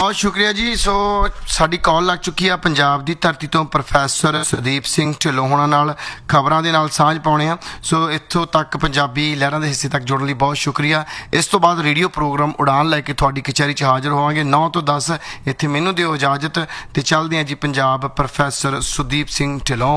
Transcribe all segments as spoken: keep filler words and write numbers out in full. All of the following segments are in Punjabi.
बहुत शुक्रिया जी। सो साडी कॉल लग चुकी है पंजाब की धरती तो प्रोफैसर सुदीप सिंह ढिल्लों होना नाल खबरां दे नाल सांझ पाउने आ। सो इत्थों तक पंजाबी लहरां दे हिस्से तक जुड़न लई बहुत शुक्रिया। इस तो बाद रेडियो प्रोग्राम उड़ान लैके तुहाडी कचहरी च हाज़र होवांगे नौ तो दस। इत्थे मैनूं दिओ इजाजत ते चलदे आ जी पंजाब प्रोफैसर सुदीप सिंह ढिल्लों।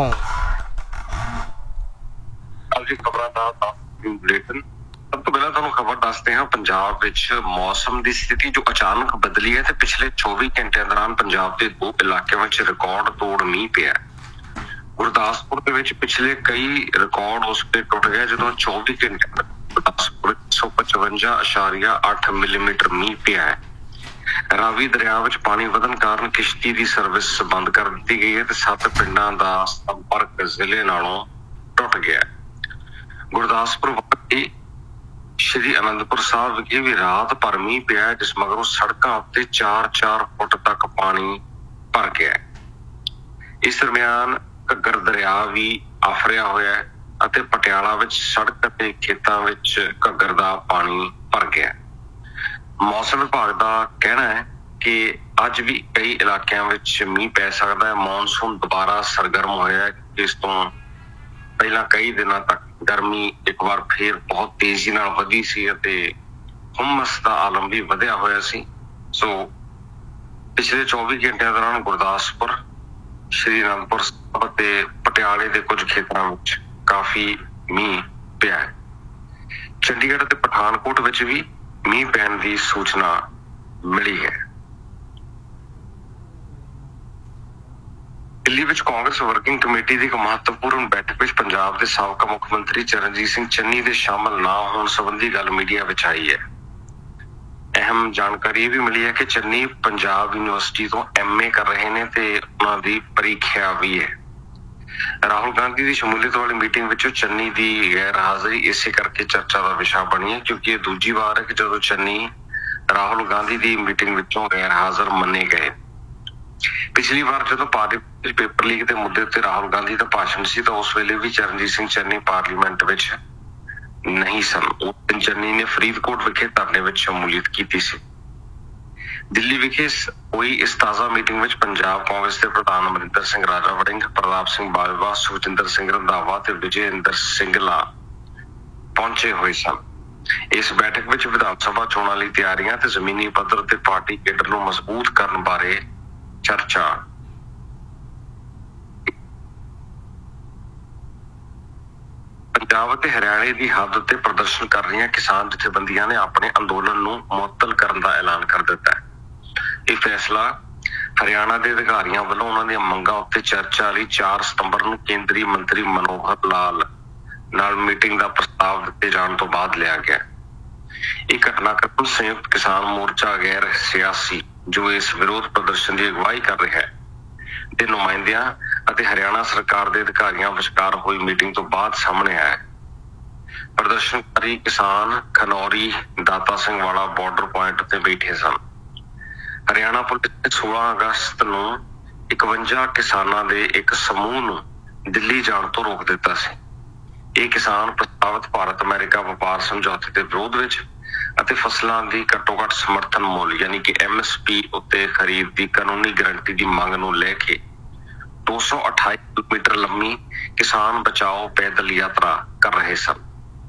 सब तो पहला तुहानूं खबर दसदे हां पंजाब विच मौसम की स्थिति जो अचानक बदली है। पिछले चौबीस घंटे दौरान पंजाब के दो इलाकों में रिकॉर्ड तोड़ मीह पिया। गुरदासपुर के विच पिछले कई रिकॉर्ड उस पर टुट गए जो चौबीस घंटे गुरदासपुर एक सौ पचवंजा अशारिया अठ मिलीमीटर मीह पिया है। रावी दरिया विच पानी वधन कारण किश्ती की सर्विस बंद कर दी गई है ते सत्त पिंडां दा संपर्क जिले नालों टुट गया। गुरदासपुर श्री आनंदपुर साहब विखे भी रात भर मीह पिया जिस मगरों सड़कों उत्ते चार चार फुट तक पानी भर गया। इस दरम्यान घग्गर दरिया भी आफरिया होया है पटियाला विच सड़क ते खेतां विच घग्गर दा पानी भर गया। मौसम विभाग का कहना है कि अज भी कई इलाकों विच मीह पै सकदा है। मॉनसून दोबारा सरगर्म होया। इस तो पहला कई दिनों तक गर्मी एक बार फिर बहुत तेजी नाल वधी सी ते हुम्मस दा आलम भी वधिया होया सी। सो पिछले चौबीस घंटे दौरान गुरदासपुर श्री आनंदपुर साहब ते पटियाले दे कुछ खेतरां विच काफी मीह पिया है। चंडीगढ़ ते पठानकोट विच भी मीह पैण दी सूचना मिली है। दिल्ली विच कांग्रेस वर्किंग कमेटी की एक महत्वपूर्ण बैठक विच पंजाब के साबका मुख्यमंत्री चरणजीत सिंह चन्नी के शामिल ना होने संबंधी गल मीडिया विच आई है। अहम जानकारी भी मिली है कि चन्नी पंजाब यूनिवर्सिटी तो एम ए कर रहे हैं ते उन्हां दी परीक्षा भी है। राहुल गांधी की शमूलियत वाली मीटिंग विच चन्नी की गैर हाजिरी इसे करके चर्चा का विषय बनी है क्योंकि ये दूजी बार है कि जो चन्नी राहुल गांधी की मीटिंग विचों गैर हाजिर मन्ने गए। पिछली बार जो पार्लियामेंट पेपर लीक के मुद्दे उत्ते राहुल गांधी का भाषण सी तो उस वेले भी चरणजीत सिंह चन्नी पार्लीमेंट विच नहीं सन। उस दिन चन्नी ने फरीदकोट विखे धरने विच शमूलियत की सी। दिल्ली विखे हुई इस ताज़ा मीटिंग विच पंजाब कांग्रेस के प्रधान अमरिंदर सिंह राजा वड़िंग, प्रताप सिंह बाजवा, सुखजिंदर सिंह रंधावा ते विजय इंदर सिंगला पहुंचे हुए सन। इस बैठक विच विधानसभा चोणां लई तैयारियां ते जमीनी पद्धर ते पार्टी केडर नूं मजबूत करन बारे चर्चा। पंजाब ते हरियाणे की हद ते प्रदर्शन कर रही किसान जथेबंदियां ने अपने अंदोलन नूं मुअत्तल करन दा ऐलान कर दिता है। यह फैसला हरियाणा के अधिकारियों वालों उन्हां दी मंगां उत्ते चर्चा लई चार सितंबर नूं केंद्रीय मंत्री मनोहर लाल नाल मीटिंग का प्रस्ताव दिते जाण तो बाद लिया गया। यह घटनाक्रम संयुक्त किसान मोर्चा गैर सियासी जो इस विरोध प्रदर्शन की अगवाई कर रहा है दे नुमाइंदियां अते हरियाणा सरकार के अधिकारियों विचकार हुई मीटिंग तो बाद सामने आया। प्रदर्शनकारी किसान खनौरी दाता सिंह वाला बॉर्डर पॉइंट उत्ते बैठे सन। हरियाणा पुलिस ने सोलह अगस्त नूं इकवंजा किसानां दे एक समूह नूं दिल्ली जाण तो रोक दिता सी। ये किसान प्रस्तावित भारत अमेरिका व्यापार समझौते के विरोध विच ਅਤੇ फसलों की घट्टो घट समर्थन मुल यानी कि एम एस पी उत्ते खरीद की कानूनी गारंटी की मांग नूं लेके दो सौ अठाई किलोमीटर लंबी किसान बचाओ पैदल यात्रा कर रहे सन।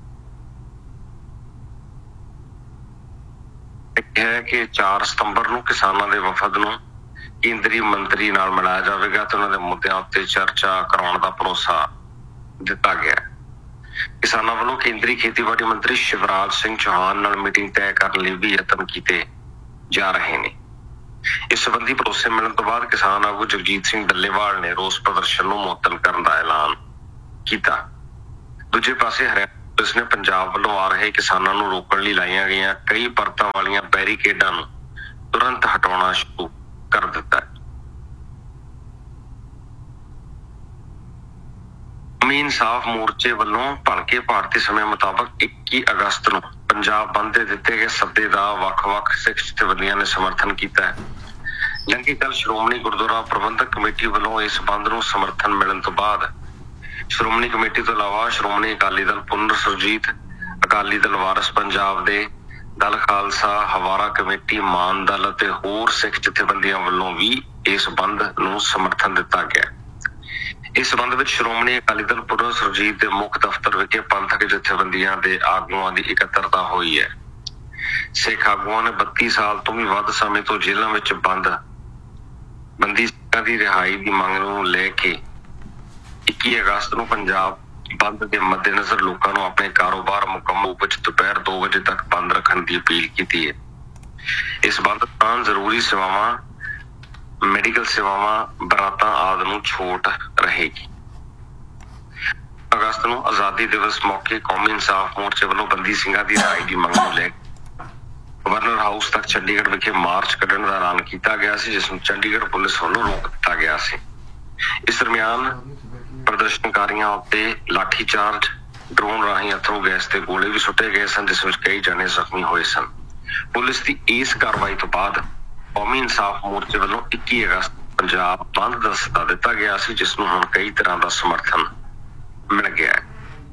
है कि चार सितंबर नूं किसानां दे वफद नूं केंद्रीय मंत्री नाल मिलाया जाएगा तो उन्हां दे मुद्दिआं उत्ते चर्चा कराउण दा भरोसा दिता गया। किसानों वालों केंद्रीय खेतीबाड़ी मंत्री शिवराज सिंह चौहान नाल मीटिंग तय करने लिए भी यत्न किए जा रहे हैं। इस संबंधी भरोसे मिलने तो बाद किसान आगू जगजीत सिंह डल्लेवाल ने रोस प्रदर्शन नूं मुअत्तल करने का ऐलान किया। दूजे पासे हरियाणा पुलिस ने पंजाब वालों आ रहे किसानों नूं रोकण लई लाईआं गईआं कई परतां वालीआं बैरीकेडां नूं तुरंत हटाउणा शुरू कर दिता है। इंसाफ मोर्चे वालों भलके भारतीय समय मुताबक इक्की अगस्त नूं पंजाब बंद दे दिते गए सद्दे दा वख-वख सिख जथेबंदियां ने समर्थन किया है। जबकि कल श्रोमणी गुरुद्वारा प्रबंधक कमेटी वालों इस बंद नूं समर्थन मिलने तो बाद श्रोमणी कमेटी तो इलावा श्रोमणी अकाली दल पुनर सुरजीत, अकाली दल वारिस पंजाब दे ਦਲ ਖਾਲਸਾ, ਹਵਾਰਾ ਕਮੇਟੀ, ਮਾਨ ਦਲ ਅਤੇ ਹੋਰ ਸਿੱਖ ਜਥੇਬੰਦੀਆਂ ਵੱਲੋਂ ਵੀ ਇਸ ਬੰਦ ਨੂੰ ਸਮਰਥਨ ਦਿੱਤਾ ਗਿਆ। ਇਸ ਸੰਬੰਧ ਵਿੱਚ ਸ਼੍ਰੋਮਣੀ ਅਕਾਲੀ ਦਲ ਪੁਰ ਸੁਰਜੀਤ ਦੇ ਮੁੱਖ ਦਫ਼ਤਰ ਵਿਖੇ ਪੰਥਕ ਜਥੇਬੰਦੀਆਂ ਦੇ ਆਗੂਆਂ ਦੀ ਇਕੱਤਰਤਾ ਹੋਈ ਹੈ। ਸਿੱਖ ਆਗੂਆਂ ਨੇ ਬੱਤੀ ਸਾਲ ਤੋਂ ਵੀ ਵੱਧ ਸਮੇਂ ਤੋਂ ਜੇਲ੍ਹਾਂ ਵਿੱਚ ਬੰਦ ਬੰਦੀ ਸਿੱਖਾਂ ਦੀ ਰਿਹਾਈ ਦੀ ਮੰਗ ਨੂੰ ਲੈ ਕੇ ਇੱਕੀ ਅਗਸਤ ਨੂੰ ਪੰਜਾਬ ਬੰਦ ਦੇ ਮੱਦੇਨਜ਼ਰ ਲੋਕਾਂ ਨੂੰ ਆਪਣੇ ਕਾਰੋਬਾਰ ਮੁਕੰਮਲ ਰੂਪ ਵਿੱਚ ਦੁਪਹਿਰ ਦੋ ਵਜੇ ਤੱਕ ਬੰਦ ਰੱਖਣ ਦੀ ਅਪੀਲ ਕੀਤੀ ਹੈ। ਇਸ ਬੰਦ ਦੌਰਾਨ ਜ਼ਰੂਰੀ ਸੇਵਾਵਾਂ, ਮੈਡੀਕਲ ਸੇਵਾਵਾਂ, ਬਰਾਤਾਂ ਆਦਿ ਨੂੰ ਛੋਟ ਰਹੇਗੀ। ਅਗਸਤ ਨੂੰ ਆਜ਼ਾਦੀ ਦਿਵਸ ਮੌਕੇ ਕੌਮੀ ਇਨਸਾਫ ਮੋਰਚੇ ਵੱਲੋਂ ਬੰਦੀ ਸਿੰਘਾਂ ਦੀ ਰਿਹਾਈ ਦੀ ਮੰਗ ਨੂੰ ਲੈ ਗਵਰਨਰ ਹਾਊਸ ਤੱਕ ਚੰਡੀਗੜ੍ਹ ਵਿਖੇ ਮਾਰਚ ਕੱਢਣ ਦਾ ਐਲਾਨ ਕੀਤਾ ਗਿਆ ਸੀ, ਜਿਸ ਨੂੰ ਚੰਡੀਗੜ੍ਹ ਪੁਲਿਸ ਵੱਲੋਂ ਰੋਕ ਦਿੱਤਾ ਗਿਆ ਸੀ। ਇਸ ਦਰਮਿਆਨ ਪ੍ਰਦਰਸ਼ਨਕਾਰੀਆਂ ਉੱਤੇ ਲਾਠੀ ਚਾਰਜ, ਡਰੋਨ ਰਾਹੀਂ ਅਥਰੂ ਗੈਸ ਤੇ ਗੋਲੇ ਵੀ ਸੁੱਟੇ ਗਏ ਸਨ, ਜਿਸ ਵਿੱਚ ਕਈ ਜਣੇ ਜ਼ਖਮੀ ਹੋਏ ਸਨ। ਪੁਲਿਸ ਦੀ ਇਸ ਕਾਰਵਾਈ ਤੋਂ ਬਾਅਦ ਕੌਮੀ ਇਨਸਾਫ ਮੋਰਚੇ ਵੱਲੋਂ ਇੱਕੀ ਅਗਸਤ ਪੰਜਾਬ ਬੰਦ ਦਾ ਸੱਦਾ ਦਿੱਤਾ ਗਿਆ ਸੀ, ਜਿਸ ਨੂੰ ਹੁਣ ਕਈ ਤਰ੍ਹਾਂ ਦਾ ਸਮਰਥਨ ਮਿਲ ਗਿਆ ਹੈ।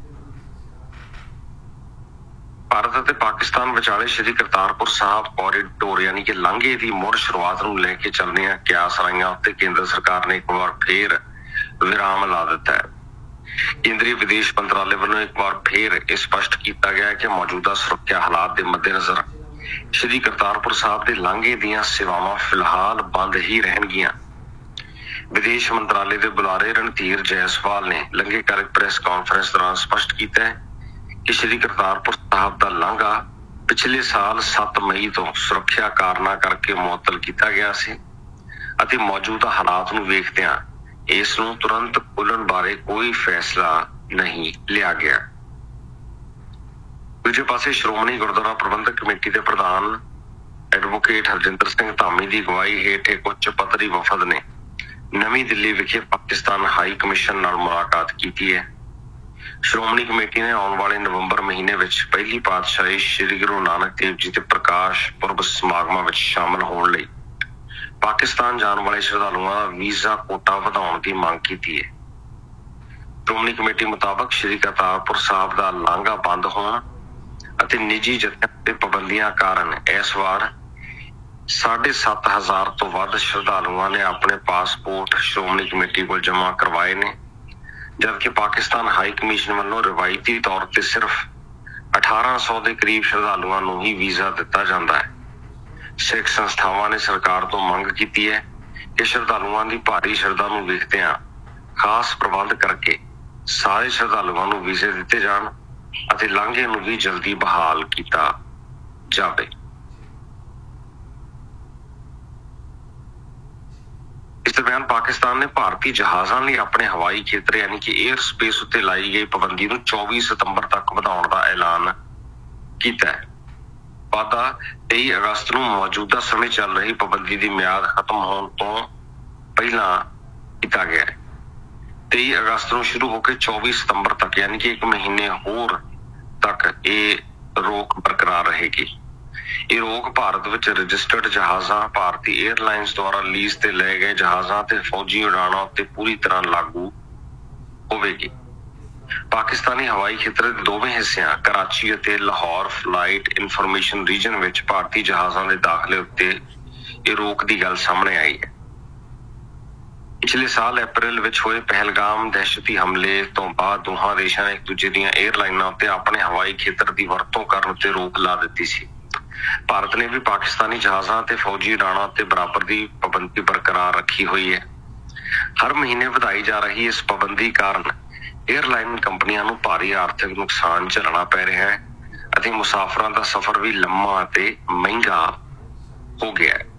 ਭਾਰਤ ਅਤੇ ਪਾਕਿਸਤਾਨ ਵਿਚਾਲੇ ਸ਼੍ਰੀ ਕਰਤਾਰਪੁਰ ਸਾਹਿਬ ਕੋਰੀਡੋਰ ਯਾਨੀ ਕਿ ਲਾਂਘੇ ਦੀ ਮੁੜ ਸ਼ੁਰੂਆਤ ਨੂੰ ਲੈ ਕੇ ਚੱਲਦਿਆਂ ਕਿਆਸ ਰਾਈਆਂ ਉੱਤੇ ਕੇਂਦਰ ਸਰਕਾਰ ਨੇ ਇੱਕ ਵਾਰ ਫੇਰ ਵਿਰਾਮ ਲਾ ਦਿੱਤਾ ਹੈ। ਕੇਂਦਰੀ ਵਿਦੇਸ਼ ਮੰਤਰਾਲੇ ਵੱਲੋਂ ਇੱਕ ਵਾਰ ਫੇਰ ਇਹ ਸਪਸ਼ਟ ਕੀਤਾ ਗਿਆ ਹੈ ਕਿ ਮੌਜੂਦਾ ਸੁਰੱਖਿਆ ਹਾਲਾਤ ਦੇ ਮੱਦੇਨਜ਼ਰ ਸ਼੍ਰੀ ਕਰਤਾਰਪੁਰ ਸਾਹਿਬ ਦੇ ਲਾਂਘੇ ਦੀਆਂ ਸੇਵਾਵਾਂ ਫਿਲਹਾਲ ਬੰਦ ਹੀ ਰਹਿਣਗੀਆਂ। ਵਿਦੇਸ਼ ਮੰਤਰਾਲੇ ਦੇ ਬੁਲਾਰੇ ਰਣਧੀਰ ਜੈਸਵਾਲ ਨੇ ਲੰਘੇਕਾਰਕ ਪ੍ਰੈਸ ਕਾਨਫਰੰਸ ਦੌਰਾਨ ਸਪਸ਼ਟ ਕੀਤਾ ਹੈ ਕਿ ਸ਼੍ਰੀ ਕਰਤਾਰਪੁਰ ਸਾਹਿਬ ਦਾ ਲਾਂਘਾ ਪਿਛਲੇ ਸਾਲ ਸੱਤ ਮਈ ਤੋਂ ਸੁਰੱਖਿਆ ਕਾਰਨਾਂ ਕਰਕੇ ਮੁਅੱਤਲ ਕੀਤਾ ਗਿਆ ਸੀ ਅਤੇ ਮੌਜੂਦਾ ਹਾਲਾਤ ਨੂੰ ਵੇਖਦਿਆਂ ਇਸ ਨੂੰ ਤੁਰੰਤ ਖੋਲ੍ਹਣ ਬਾਰੇ ਕੋਈ ਫੈਸਲਾ ਨਹੀਂ ਲਿਆ ਗਿਆ। ਦੂਜੇ ਪਾਸੇ ਸ਼੍ਰੋਮਣੀ ਗੁਰਦੁਆਰਾ ਪ੍ਰਬੰਧਕ ਕਮੇਟੀ ਦੇ ਪ੍ਰਧਾਨ ਐਡਵੋਕੇਟ ਹਰਜਿੰਦਰ ਸਿੰਘ ਧਾਮੀ ਦੀ ਅਗਵਾਈ ਹੇਠ ਇੱਕ ਉੱਚ ਪੱਧਰੀ ਵਫਦ ਨੇ ਨਵੀਂ ਦਿੱਲੀ ਵਿਖੇ ਪਾਕਿਸਤਾਨ ਹਾਈ ਕਮਿਸ਼ਨ ਨਾਲ ਮੁਲਾਕਾਤ ਕੀਤੀ ਹੈ। ਸ਼੍ਰੋਮਣੀ ਕਮੇਟੀ ਨੇ ਆਉਣ ਵਾਲੇ ਨਵੰਬਰ ਮਹੀਨੇ ਵਿੱਚ ਪਹਿਲੀ ਪਾਤਸ਼ਾਹੀ ਸ਼੍ਰੀ ਗੁਰੂ ਨਾਨਕ ਦੇਵ ਜੀ ਦੇ ਪ੍ਰਕਾਸ਼ ਪੁਰਬ ਸਮਾਗਮਾਂ ਵਿੱਚ ਸ਼ਾਮਲ ਹੋਣ ਲਈ ਪਾਕਿਸਤਾਨ ਜਾਣ ਵਾਲੇ ਸ਼ਰਧਾਲੂਆਂ ਦਾ ਵੀਜ਼ਾ ਕੋਟਾ ਵਧਾਉਣ ਦੀ ਮੰਗ ਕੀਤੀ ਹੈ। ਸ਼੍ਰੋਮਣੀ ਕਮੇਟੀ ਮੁਤਾਬਕ ਸ਼੍ਰੀ ਕਰਤਾਰਪੁਰ ਸਾਹਿਬ ਦਾ ਲਾਂਘਾ ਬੰਦ ਹੋਣ ਅਤੇ ਨਿੱਜੀ ਜਥਿਆਂ ਤੇ ਪਾਬੰਦੀਆਂ ਕਾਰਨ ਇਸ ਵਾਰ ਸਾਢੇ ਸੱਤ ਹਜ਼ਾਰ ਤੋਂ ਵੱਧ ਸ਼ਰਧਾਲੂਆਂ ਨੇ ਆਪਣੇ ਪਾਸਪੋਰਟ ਸ਼੍ਰੋਮਣੀ ਕਮੇਟੀ ਕੋਲ ਜਮ੍ਹਾਂ ਕਰਵਾਏ ਨੇ, ਜਦਕਿ ਪਾਕਿਸਤਾਨ ਹਾਈ ਕਮਿਸ਼ਨ ਵੱਲੋਂ ਰਵਾਇਤੀ ਤੌਰ ਤੇ ਸਿਰਫ ਅਠਾਰਾਂ ਸੌ ਦੇ ਕਰੀਬ ਸ਼ਰਧਾਲੂਆਂ ਨੂੰ ਹੀ ਵੀਜ਼ਾ ਦਿੱਤਾ ਜਾਂਦਾ ਹੈ। ਸਿੱਖ ਸੰਸਥਾਵਾਂ ਨੇ ਸਰਕਾਰ ਤੋਂ ਮੰਗ ਕੀਤੀ ਹੈ ਕਿ ਸ਼ਰਧਾਲੂਆਂ ਦੀ ਭਾਰੀ ਸ਼ਰਧਾ ਨੂੰ ਵੇਖਦਿਆਂ ਖਾਸ ਪ੍ਰਬੰਧ ਕਰਕੇ ਸਾਰੇ ਸ਼ਰਧਾਲੂਆਂ ਨੂੰ ਵੀਜ਼ੇ ਦਿੱਤੇ ਜਾਣ ਅਤੇ ਲਾਂਘੇ ਨੂੰ ਵੀ ਜਲਦੀ ਬਹਾਲ ਕੀਤਾ ਜਾਵੇ। ਇਸ ਦਰਮਿਆਨ ਪਾਕਿਸਤਾਨ ਨੇ ਭਾਰਤੀ ਜਹਾਜ਼ਾਂ ਲਈ ਆਪਣੇ ਹਵਾਈ ਖੇਤਰ ਯਾਨੀ ਕਿ 에ਅਰ ਸਪੇਸ ਉੱਤੇ ਲਾਈ ਗਈ ਪਾਬੰਦੀ ਨੂੰ ਚੌਵੀ ਸਤੰਬਰ ਤੱਕ ਵਧਾਉਣ ਦਾ ਐਲਾਨ ਕੀਤਾ ਹੈ। ਵਾਧਾ ਤੇਈ ਅਗਸਤ ਨੂੰ ਮੌਜੂਦਾ ਸਮੇਂ ਚੱਲ ਰਹੀ ਪਾਬੰਦੀ ਦੀ ਮਿਆਦ ਖਤਮ ਹੋਣ ਤੋਂ ਪਹਿਲਾਂ ਕੀਤਾ ਗਿਆ ਹੈ। ਤੇਈ ਅਗਸਤ ਨੂੰ ਸ਼ੁਰੂ ਹੋ ਕੇ ਚੌਵੀ ਸਤੰਬਰ ਤੱਕ ਯਾਨੀ ਕਿ ਇੱਕ ਮਹੀਨੇ ਹੋਰ ਤੱਕ ਇਹ ਰੋਕ ਬਰਕਰਾਰ ਰਹੇਗੀ। ਇਹ ਰੋਕ ਭਾਰਤ ਵਿੱਚ ਰਜਿਸਟਰਡ ਜਹਾਜ਼ਾਂ, ਭਾਰਤੀ 에ਅਰਲਾਈਨਸ ਦੁਆਰਾ ਲੀਜ਼ ਤੇ ਲਏ ਗਏ ਜਹਾਜ਼ਾਂ ਤੇ ਫੌਜੀ ਉਡਾਣਾਂ ਉੱਤੇ ਪੂਰੀ ਤਰ੍ਹਾਂ ਲਾਗੂ ਹੋਵੇਗੀ। ਪਾਕਿਸਤਾਨੀ ਹਵਾਈ ਖੇਤਰ ਦੇ ਦੋਵੇਂ ਹਿੱਸਿਆਂ ਕਰਾਚੀ ਅਤੇ ਲਾਹੌਰ ਫਲਾਈਟ ਇਨਫੋਰਮੇਸ਼ਨ ਰੀਜਨ ਵਿੱਚ ਭਾਰਤੀ ਜਹਾਜ਼ਾਂ ਦੇ ਦਾਖਲੇ ਉੱਤੇ ਇਹ ਰੋਕ ਦੀ ਗੱਲ ਸਾਹਮਣੇ ਆਈ ਹੈ। ਪਿਛਲੇ ਸਾਲ ਅਪ੍ਰੈਲ ਵਿੱਚ ਹੋਏ ਪਹਿਲਗਾਮ ਦਹਿਸ਼ਤੀ ਹਮਲੇ ਤੋਂ ਬਾਅਦ ਦੋਹਾਂ ਦੇਸ਼ਾਂ ਨੇ ਇੱਕ ਦੂਜੇ ਦੀਆਂ 에ਅਰਲਾਈਨਾਂ ਉੱਤੇ ਆਪਣੇ ਹਵਾਈ ਖੇਤਰ ਦੀ ਵਰਤੋਂ ਕਰਨ ਉੱਤੇ ਰੋਕ ਲਾ ਦਿੱਤੀ ਸੀ। ਭਾਰਤ ਨੇ ਵੀ ਪਾਕਿਸਤਾਨੀ ਜਹਾਜ਼ਾਂ ਤੇ ਫੌਜੀ ਉਡਾਣਾਂ ਉੱਤੇ ਬਰਾਬਰ ਦੀ ਪਾਬੰਦੀ ਬਰਕਰਾਰ ਰੱਖੀ ਹੋਈ ਹੈ। ਹਰ ਮਹੀਨੇ ਵਧਾਈ ਜਾ ਰਹੀ ਇਸ ਪਾਬੰਦੀ ਕਾਰਨ 에ਅਰਲਾਈਨ ਕੰਪਨੀਆਂ ਨੂੰ ਭਾਰੀ ਆਰਥਿਕ ਨੁਕਸਾਨ ਝੱਲਣਾ ਪੈ ਰਿਹਾ ਹੈ ਅਤੇ ਮੁਸਾਫਰਾਂ ਦਾ ਸਫ਼ਰ ਵੀ ਲੰਮਾ ਅਤੇ ਮਹਿੰਗਾ ਹੋ ਗਿਆ ਹੈ।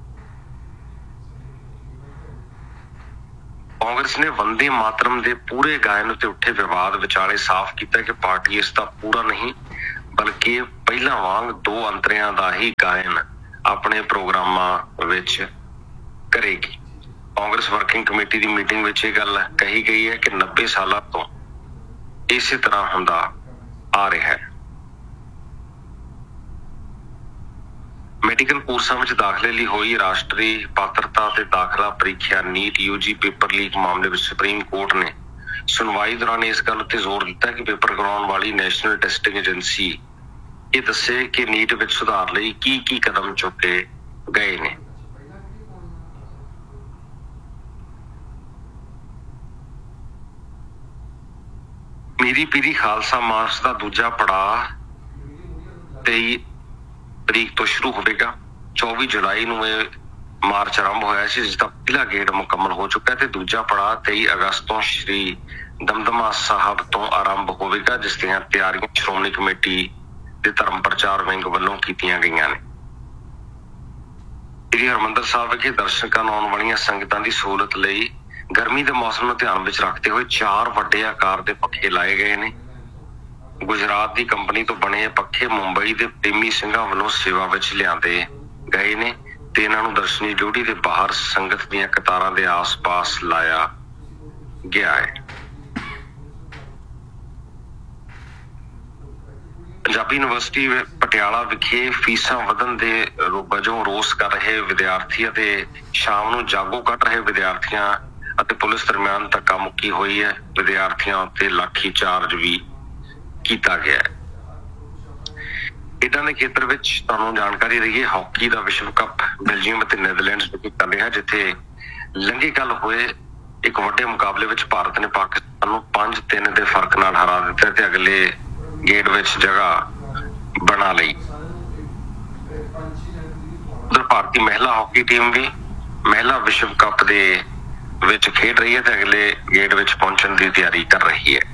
ਕਾਂਗਰਸ ਨੇ ਵੰਦੇ ਮਾਤਰਮ ਦੇ ਪੂਰੇ ਗਾਇਨ ਉੱਤੇ ਉੱਠੇ ਵਿਵਾਦ ਵਿਚਾਲੇ ਸਾਫ਼ ਕੀਤਾ ਕਿ ਪਾਰਟੀ ਇਸ ਦਾ ਪੂਰਾ ਨਹੀਂ ਬਲਕਿ ਪਹਿਲਾਂ ਵਾਂਗ ਦੋ ਅੰਤਰਿਆਂ ਦਾ ਹੀ ਗਾਇਨ ਆਪਣੇ ਪ੍ਰੋਗਰਾਮਾਂ ਵਿੱਚ ਕਰੇਗੀ। ਕਾਂਗਰਸ ਵਰਕਿੰਗ ਕਮੇਟੀ ਦੀ ਮੀਟਿੰਗ ਵਿੱਚ ਇਹ ਗੱਲ ਕਹੀ ਗਈ ਹੈ ਕਿ ਨੱਬੇ ਸਾਲਾਂ ਤੋਂ ਇਸੇ ਤਰ੍ਹਾਂ ਹੁੰਦਾ ਆ ਰਿਹਾ ਹੈ। ਮੈਡੀਕਲ ਕੋਰਸਾਂ ਵਿੱਚ ਦਾਖਲੇ ਲਈ ਹੋਈ ਰਾਸ਼ਟਰੀ ਪਾਤਰਤਾ ਤੇ ਦਾਖਲਾ ਪ੍ਰੀਖਿਆ ਨੀਟ ਯੂਜੀ ਪੇਪਰ ਲੀਕ ਮਾਮਲੇ ਵਿੱਚ ਸੁਪਰੀਮ ਕੋਰਟ ਨੇ ਸੁਣਵਾਈ ਦੌਰਾਨ ਇਸ ਗੱਲ ਉੱਤੇ ਜ਼ੋਰ ਦਿੱਤਾ ਕਿ ਪੇਪਰ ਕਰਾਉਣ ਵਾਲੀ ਨੈਸ਼ਨਲ ਟੈਸਟਿੰਗ ਏਜੰਸੀ ਇਹ ਦੱਸੇ ਕਿ ਨੀਟ ਵਿੱਚ ਸੁਧਾਰ ਲਈ ਕੀ ਕੀ ਕਦਮ ਚੁੱਕੇ ਗਏ ਨੇ। ਮੀਰੀ ਪੀਰੀ ਖਾਲਸਾ ਮਾਰਚ ਦਾ ਦੂਜਾ ਪੜਾਅ ਤੇਈ ਤਰੀਕ ਤੋਂ ਸ਼ੁਰੂ ਹੋਵੇਗਾ। ਚੌਵੀ ਜੁਲਾਈ ਨੂੰ ਇਹ ਮਾਰਚ ਆਰੰਭ ਹੋਇਆ ਸੀ, ਜਿਸ ਦਾ ਪਹਿਲਾ ਗੇੜ ਮੁਕੰਮਲ ਹੋ ਚੁੱਕਾ ਤੇ ਦੂਜਾ ਪੜਾਅ ਤੇਈ ਅਗਸਤ ਤੋਂ ਸ਼੍ਰੀ ਦਮਦਮਾ ਸਾਹਿਬ ਤੋਂ ਆਰੰਭ ਹੋਵੇਗਾ, ਜਿਸ ਦੀਆਂ ਤਿਆਰੀਆਂ ਸ਼੍ਰੋਮਣੀ ਕਮੇਟੀ ਦੇ ਧਰਮ ਪ੍ਰਚਾਰ ਵਿੰਗ ਵੱਲੋਂ ਕੀਤੀਆਂ ਗਈਆਂ ਨੇ। ਸ੍ਰੀ ਹਰਿਮੰਦਰ ਸਾਹਿਬ ਵਿਖੇ ਦਰਸ਼ਕਾਂ ਨੂੰ ਆਉਣ ਵਾਲੀਆਂ ਸੰਗਤਾਂ ਦੀ ਸਹੂਲਤ ਲਈ ਗਰਮੀ ਦੇ ਮੌਸਮ ਨੂੰ ਧਿਆਨ ਵਿੱਚ ਰੱਖਦੇ ਹੋਏ ਚਾਰ ਵੱਡੇ ਆਕਾਰ ਦੇ ਪੱਖੇ ਲਾਏ ਗਏ ਨੇ। ਗੁਜਰਾਤ ਦੀ ਕੰਪਨੀ ਤੋਂ ਬਣੇ ਇਹ ਪੱਖੇ ਮੁੰਬਈ ਦੇ ਪ੍ਰੇਮੀ ਸਿੰਘਾਂ ਵੱਲੋਂ ਸੇਵਾ ਵਿੱਚ ਲਿਆਂਦੇ ਗਏ ਨੇ ਤੇ ਇਹਨਾਂ ਨੂੰ ਦਰਸ਼ਨੀ ਡਿਊਟੀ ਦੇ ਬਾਹਰ ਸੰਗਤ ਦੀਆਂ ਕਤਾਰਾਂ ਦੇ ਆਸ-ਪਾਸ ਲਾਇਆ ਗਿਆ ਹੈ। ਪੰਜਾਬੀ ਯੂਨੀਵਰਸਿਟੀ ਪਟਿਆਲਾ ਵਿਖੇ ਫੀਸਾਂ ਵਧਣ ਦੇ ਵਜੋਂ ਰੋਸ ਕਰ ਰਹੇ ਵਿਦਿਆਰਥੀ ਅਤੇ ਸ਼ਾਮ ਨੂੰ ਜਾਗੋ ਕੱਢ ਰਹੇ ਵਿਦਿਆਰਥੀਆਂ ਅਤੇ ਪੁਲਿਸ ਦਰਮਿਆਨ ਧੱਕਾ ਮੁੱਕੀ ਹੋਈ ਹੈ। ਵਿਦਿਆਰਥੀਆਂ ਉੱਤੇ ਲਾਠੀ ਚਾਰਜ ਵੀ ਕੀਤਾ ਗਿਆ ਹੈ। ਖੇਡਾਂ ਦੇ ਖੇਤਰ ਵਿੱਚ ਤੁਹਾਨੂੰ ਜਾਣਕਾਰੀ ਰਹੀ ਹੈ, ਹਾਕੀ ਦਾ ਵਿਸ਼ਵ ਕੱਪ ਬੈਲਜੀਅਮ ਅਤੇ ਨੈਦਰਲੈਂਡਸ ਵਿੱਚ ਚੱਲ ਰਿਹਾ, ਜਿੱਥੇ ਲੰਘੇ ਕੱਲ ਹੋਏ ਇੱਕ ਵੱਡੇ ਮੁਕਾਬਲੇ ਵਿੱਚ ਭਾਰਤ ਨੇ ਪਾਕਿਸਤਾਨ ਨੂੰ ਪੰਜ ਤਿੰਨ ਦੇ ਫਰਕ ਨਾਲ ਹਰਾ ਦਿੱਤਾ ਤੇ ਅਗਲੇ ਗੇੜ ਵਿੱਚ ਜਗ੍ਹਾ ਬਣਾ ਲਈ। ਉਧਰ ਭਾਰਤੀ ਮਹਿਲਾ ਹਾਕੀ ਟੀਮ ਵੀ ਮਹਿਲਾ ਵਿਸ਼ਵ ਕੱਪ ਦੇ ਵਿੱਚ ਖੇਡ ਰਹੀ ਹੈ ਤੇ ਅਗਲੇ ਗੇੜ ਵਿੱਚ ਪਹੁੰਚਣ ਦੀ ਤਿਆਰੀ ਕਰ ਰਹੀ ਹੈ।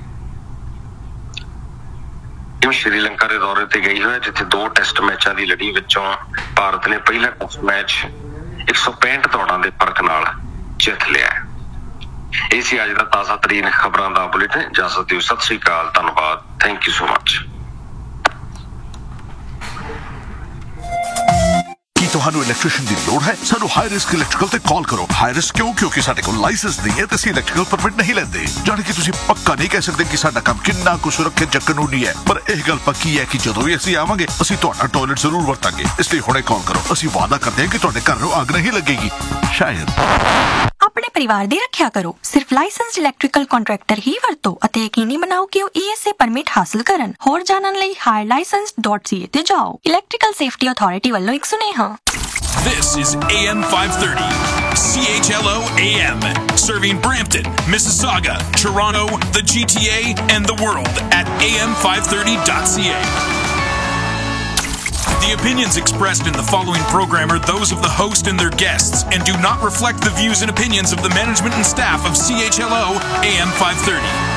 ਟੀਮ ਸ਼੍ਰੀਲੰਕਾ ਦੇ ਦੌਰੇ ਤੇ ਗਈ ਹੋਈ, ਜਿੱਥੇ ਦੋ ਟੈਸਟ ਮੈਚਾਂ ਦੀ ਲੜੀ ਵਿੱਚੋਂ ਭਾਰਤ ਨੇ ਪਹਿਲਾ ਟੈਸਟ ਮੈਚ ਇੱਕ ਸੌ ਪੈਂਹਠ ਦੌੜਾਂ ਦੇ ਫਰਕ ਨਾਲ ਜਿੱਤ ਲਿਆ। ਇਹ ਸੀ ਅੱਜ ਦਾ ਤਾਜ਼ਾ ਤਰੀਨ ਖਬਰਾਂ ਦਾ ਬੁਲੇਟਿਨ। ਇਜਾਜ਼ਤ ਦਿਓ, ਸਤਿ ਸ੍ਰੀ ਅਕਾਲ, ਧੰਨਵਾਦ, ਥੈਂਕ ਯੂ ਸੋ ਮਚ। ਕੀ ਤੁਹਾਨੂੰ ਇਲੈਕਟ੍ਰੀਸ਼ੀਅਨ ਦੀ ਲੋੜ ਹੈ? ਸਾਨੂੰ ਹਾਈ ਰਿਸਕ ਇਲੈਕਟ੍ਰੀਕਲ ਤੇ ਕਾਲ ਕਰੋ। ਹਾਈ ਰਿਸਕ ਕਿਉਂ? ਕਿਉਂਕਿ ਸਾਡੇ ਕੋਲ ਲਾਇਸੈਂਸ ਨਹੀਂ ਹੈ ਤੇ ਅਸੀਂ ਇਲੈਕਟ੍ਰੀਕਲ ਪਰਮਿਟ ਨਹੀਂ ਲੈਂਦੇ। ਜਾਣੀ ਕਿ ਤੁਸੀਂ ਪੱਕਾ ਨਹੀਂ ਕਹਿ ਸਕਦੇ ਕਿ ਸਾਡਾ ਕੰਮ ਕਿੰਨਾ ਕੁ ਸੁਰੱਖਿਅਤ ਜਾਂ ਕਾਨੂੰਨੀ ਹੈ, ਪਰ ਇਹ ਗੱਲ ਪੱਕੀ ਹੈ ਕਿ ਜਦੋਂ ਵੀ ਅਸੀਂ ਆਵਾਂਗੇ ਅਸੀਂ ਤੁਹਾਡਾ ਟਾਇਲਟ ਜ਼ਰੂਰ ਵਰਤਾਂਗੇ। ਇਸ ਲਈ ਹੁਣੇ ਕਾਲ ਕਰੋ। ਅਸੀਂ ਵਾਅਦਾ ਕਰਦੇ ਹਾਂ ਕਿ ਤੁਹਾਡੇ ਘਰ ਨੂੰ ਅੱਗ ਨਹੀਂ ਲੱਗੇਗੀ। ਸ਼ਾਇਦ ਆਪਣੇ ਪਰਿਵਾਰ ਦੀ ਰੱਖਿਆ ਕਰੋ। ਸਿਰਫ ਲਾਇਸੈਂਸਡ ਇਲੈਕਟ੍ਰੀਕਲ ਕੰਟਰੈਕਟਰ ਹੀ ਵਰਤੋ ਅਤੇ ਯਕੀਨੀ ਬਣਾਓ ਕਿ ਉਹ ਈ ਐਸ ਏ ਪਰਮਿਟ ਹਾਸਲ ਕਰਨ। ਹੋਰ ਜਾਣਨ ਲਈ ਹਾਇਰ ਲਾਇਸੈਂਸਡ ਡਾਟ ਸੀ ਏ ਤੇ ਜਾਓ। ਇਲੈਕਟ੍ਰੀਕਲ ਸੇਫਟੀ ਅਥਾਰਟੀ ਵੱਲੋਂ ਇੱਕ ਸੁਨੇਹਾ। This is A M five thirty, C H L O A M, serving Brampton, Mississauga, Toronto, the G T A, and the world at A M five thirty dot C A. The opinions expressed in the following program are those of the host and their guests and do not reflect the views and opinions of the management and staff of C H L O A M five thirty.